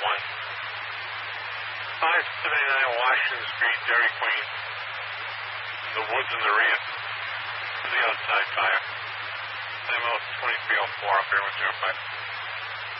579 Washington Street, Dairy Queen. The woods in the rear. The outside fire. IMO 2304 up here with 05.